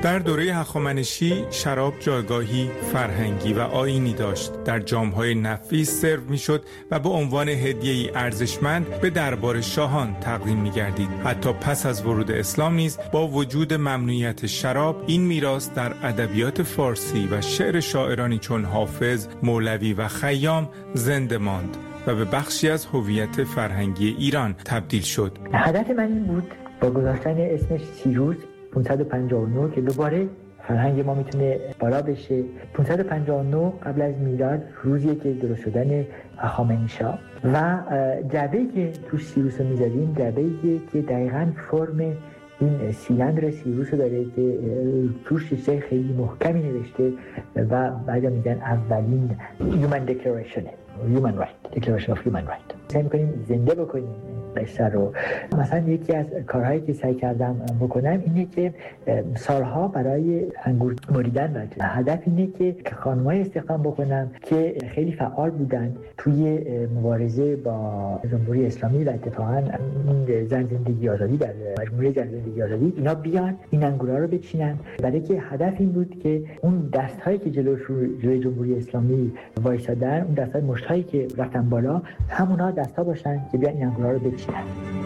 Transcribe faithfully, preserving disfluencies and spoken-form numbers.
در دوره هخامنشی شراب جایگاهی فرهنگی و آیینی داشت. در جام‌های نفیس سرو می‌شد و به عنوان هدیه‌ای ارزشمند به دربار شاهان تقدیم می‌گردید. حتی پس از ورود اسلام نیز با وجود ممنوعیت شراب، این میراث در ادبیات فارسی و شعر شاعرانی چون حافظ، مولوی و خیام زنده ماند و به بخشی از هویت فرهنگی ایران تبدیل شد. هدف من این بود با گذاشتن اسمش سیروس پانصد و پنجاه و نه که دوباره فرهنگ ما میتونه بالا بشه. پانصد و پنجاه و نه قبل از میلاد روزیه که درست شدن هخامنشی و جعبه‌ای که توش سیروس رو میذاریم جعبه‌ایه که دقیقاً فرم این سیلندر سیروس رو داره که توش چیزای خیلی محکمی نوشته و بعد میگن اولین Human Declaration Human Right Declaration of Human Right. سعی می‌کنیم زنده بکنیم قصه رو. مثلا یکی از کارهایی که سعی کردم بکنم اینه که سالها برای انگور بریدن و هدف اینه که خانم‌های استخدام بکنم که خیلی فعال بودن توی مبارزه با جمهوری اسلامی و اتفاقا زن زندگی آزادی در مجموعه زن زندگی آزادی اینا بیان این انگورا رو بچینن، برای که هدف این بود که اون دست‌هایی که جلوی جلوی جمهوری اسلامی وایسادن، اون دست‌های مشت‌هایی که رفتن بالا، همونها دست‌ها باشن که بیان این انگورا رو بچینن.